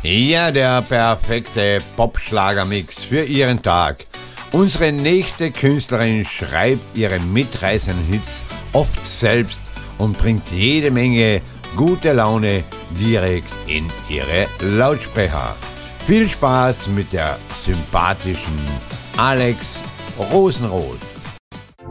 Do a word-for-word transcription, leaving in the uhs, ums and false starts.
Ja, der perfekte Popschlagermix für Ihren Tag. Unsere nächste Künstlerin schreibt ihre mitreißenden Hits oft selbst und bringt jede Menge gute Laune direkt in ihre Lautsprecher. Viel Spaß mit der sympathischen Alex Rosenroth.